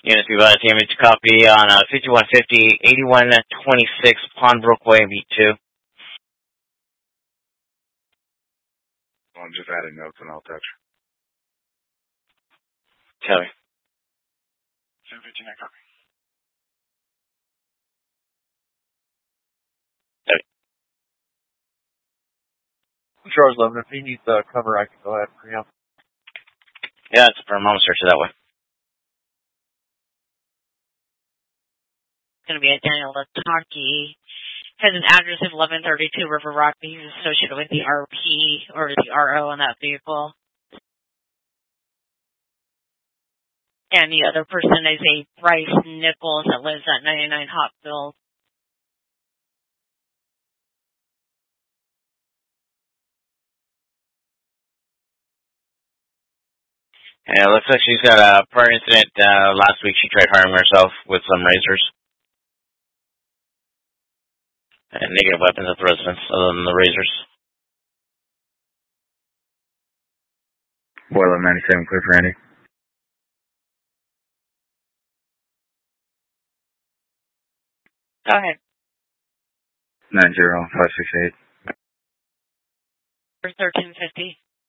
Units be by damage copy on 5150, 8126 Pondbrook Way, V2. I'm just adding notes and I'll touch. Copy. 759 copy. Charles 11, if he needs cover, I can go ahead and preempt. Yeah, it's for a moment search that way. It's going to be a Daniel Lataki. Has an address of 1132 River Rock. He's associated with the RP or the RO on that vehicle. And the other person is a Bryce Nichols that lives at 99 Hopville. Yeah, it looks like she's got a prior incident last week. She tried harming herself with some razors. And negative weapons at the residence, other than the razors. Boiler 97, clear for Andy. Go ahead. 90568. 1350.